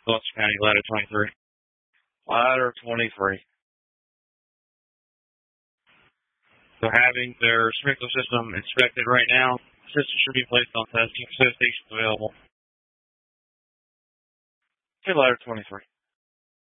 Gloucester County, ladder 23. Ladder 23. So having their sprinkler system inspected right now. System should be placed on testing. Stations available. Okay, ladder 23.